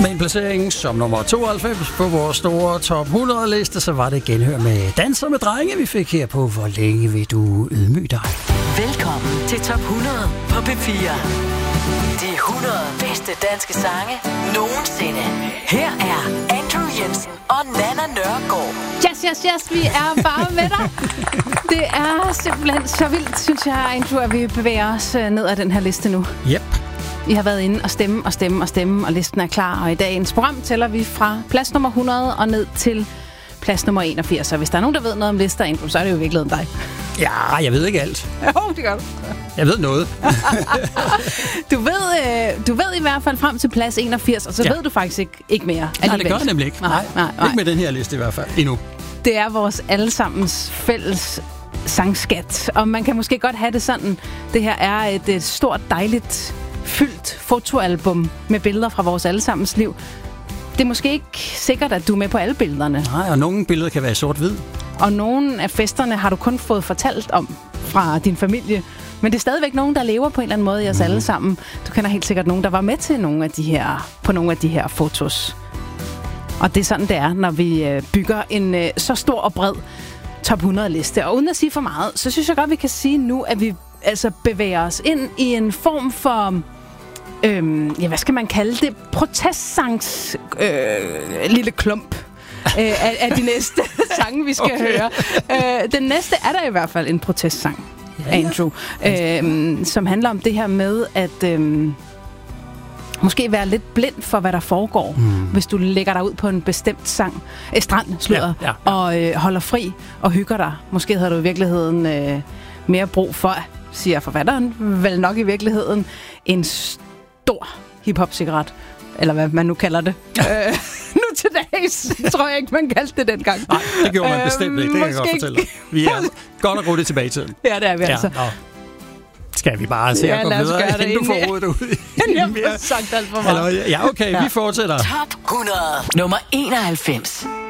Med en placering som nummer 92 på vores store top 100-liste, så var det genhør med Danser med drenge, vi fik her på Hvor længe vil du ydmyge dig? Velkommen til top 100 på P4. De 100 bedste danske sange nogensinde. Her er Andrew Jensen og Nana Nørgaard. Yes, vi er bare med dig. Det er simpelthen så vildt, synes jeg, Andrew, at vi bevæger os ned ad den her liste nu. Yep. Vi har været inde og stemme, og listen er klar. Og i dagens program tæller vi fra plads nummer 100 og ned til plads nummer 81. Så hvis der er nogen, der ved noget om lister, Andrew, så er det jo virkelig dig. Ja, jeg ved ikke alt. Jo, det gør du. Jeg ved noget. Du ved i hvert fald frem til plads 81, og så ved du faktisk ikke mere. Nej, det gør jeg nemlig ikke. Nej. Ikke med den her liste i hvert fald, endnu. Det er vores allesammens fælles sangskat, og man kan måske godt have det sådan. Det her er et stort, dejligt, fyldt fotoalbum med billeder fra vores allesammens liv. Det er måske ikke sikkert, at du er med på alle billederne. Nej, og nogle billeder kan være i sort-hvid. Og nogle af festerne har du kun fået fortalt om fra din familie. Men det er stadigvæk nogen, der lever på en eller anden måde i os alle sammen. Du kender helt sikkert nogen, der var med til på nogle af de her fotos. Og det er sådan, det er, når vi bygger en så stor og bred top 100-liste. Og uden at sige for meget, så synes jeg godt, vi kan sige nu, at vi altså bevæger os ind i en form for... hvad skal man kalde det? Protestsangs lille klump af de næste sange, vi skal høre. Den næste er der i hvert fald en protestsang, Andrew, som handler om det her med at måske være lidt blind for, hvad der foregår, hvis du lægger dig ud på en bestemt strand, og holder fri og hygger dig. Måske havde du i virkeligheden mere brug for, siger forfatteren, vel nok i virkeligheden, en stor hip-hop-cigaret, eller hvad man nu kalder det. Nu til dags tror jeg ikke, man kaldte det dengang. Nej, det gjorde man bestemt ikke. Det kan jeg godt fortælle dig. Vi er godt og roligt tilbage i tiden. Ja, det er vi altså. Skal vi bare se at gå videre, inden du får hovedet ud? Jeg har sagt alt for meget. Ja, okay, vi fortsætter. Top 100, nummer 91.